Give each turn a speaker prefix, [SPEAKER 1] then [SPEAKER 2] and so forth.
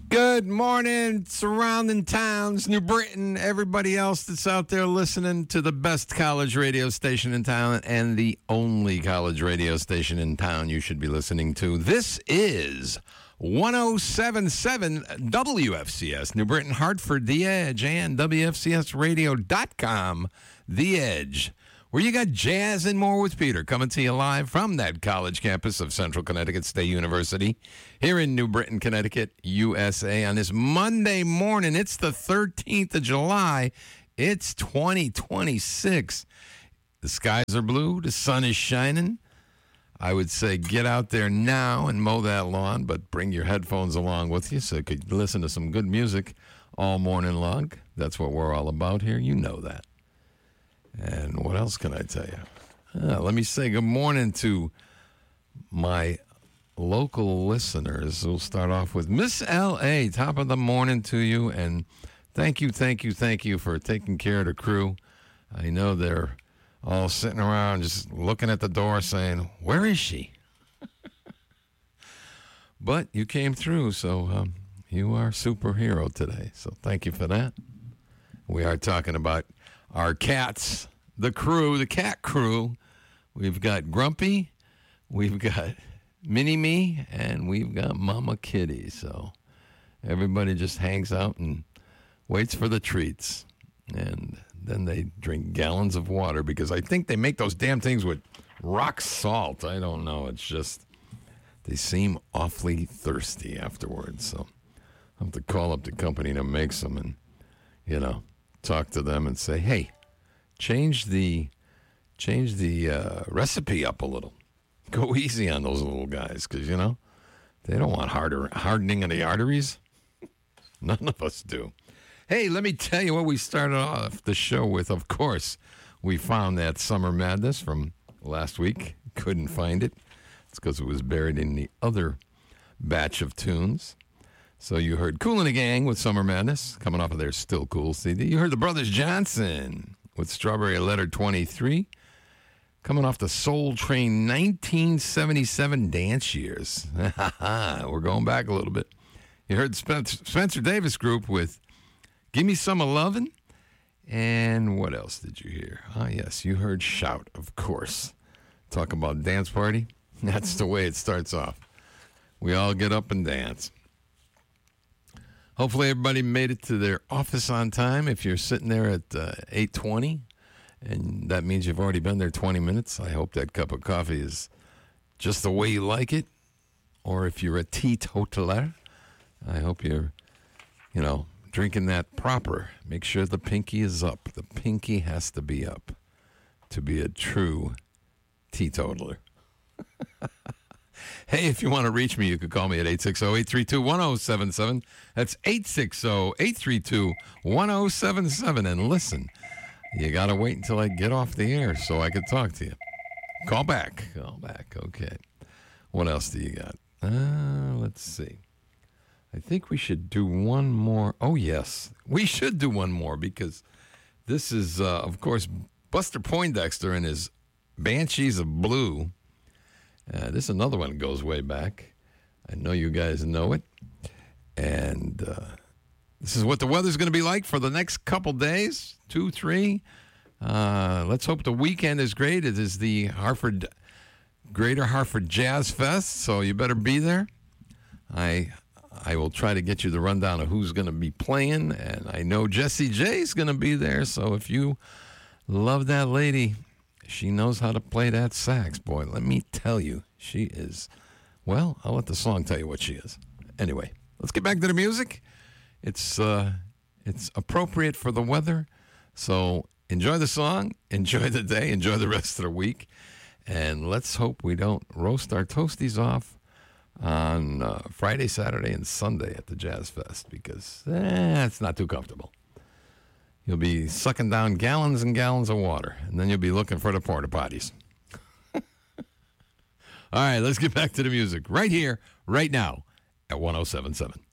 [SPEAKER 1] Good morning, surrounding towns, New Britain, everybody else that's out there listening to the best college radio station in town and the only college radio station in town you should be listening to. This is 1077 WFCS, New Britain, Hartford, The Edge, and WFCSradio.com, The Edge, where you got jazz and more with Peter, coming to you live from that college campus of Central Connecticut State University here in New Britain, Connecticut, USA. On this Monday morning, it's the 13th of July. It's 2026. The skies are blue. The sun is shining. I would say get out there now and mow that lawn, but bring your headphones along with you so you could listen to some good music all morning long. That's what we're all about here. You know that. And what else can I tell you? Let me say good morning to my local listeners. We'll start off with Miss L.A. Top of the morning to you. And thank you for taking care of the crew. I know they're all sitting around just looking at the door saying, where is she? But you came through, so you are a superhero today. So thank you for that. We are talking about our cats, the crew, the cat crew. We've got Grumpy, we've got Mini-Me, and we've got Mama Kitty. So everybody just hangs out and waits for the treats. And then they drink gallons of water because I think they make those damn things with rock salt. I don't know. It's just they seem awfully thirsty afterwards. So I'll have to call up the company that makes them and, talk to them and say, hey, change the recipe up a little. Go easy on those little guys because, they don't want hardening of the arteries. None of us do. Hey, let me tell you what we started off the show with. Of course, we found that Summer Madness from last week. Couldn't find it. It's because it was buried in the other batch of tunes. So you heard Kool and the Gang with Summer Madness, coming off of their Still Cool CD. You heard the Brothers Johnson with Strawberry Letter 23, coming off the Soul Train 1977 dance years. We're going back a little bit. You heard Spencer Davis Group with Gimme Some of Lovin'. And what else did you hear? Yes, you heard Shout, of course. Talk about dance party. That's the way it starts off. We all get up and dance. Hopefully everybody made it to their office on time. If you're sitting there at 8:20, and that means you've already been there 20 minutes, I hope that cup of coffee is just the way you like it. Or if you're a teetotaler, I hope you're, drinking that proper. Make sure the pinky is up. The pinky has to be up to be a true teetotaler. Hey, if you want to reach me, you could call me at 860-832-1077. That's 860-832-1077. And listen, you got to wait until I get off the air so I can talk to you. Call back. Okay. What else do you got? Let's see. I think we should do one more. Oh, yes. We should do one more because this is, of course, Buster Poindexter and his Banshees of Blue. This is another one that goes way back. I know you guys know it. And this is what the weather's going to be like for the next couple days, 2, 3. Let's hope the weekend is great. It is the Greater Hartford Jazz Fest, so you better be there. I will try to get you the rundown of who's going to be playing, and I know Jessie J is going to be there, so if you love that lady, she knows how to play that sax, boy. Let me tell you, she is, well, I'll let the song tell you what she is. Anyway, let's get back to the music. It's appropriate for the weather, so enjoy the song, enjoy the day, enjoy the rest of the week, and let's hope we don't roast our toasties off on Friday, Saturday, and Sunday at the Jazz Fest because it's not too comfortable. You'll be sucking down gallons and gallons of water, and then you'll be looking for the porta potties. All right, let's get back to the music right here, right now at 1077.